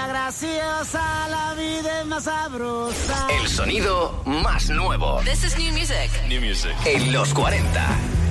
graciosa, la vida es más sabrosa. El sonido más nuevo. This is new music. New music. En los 40.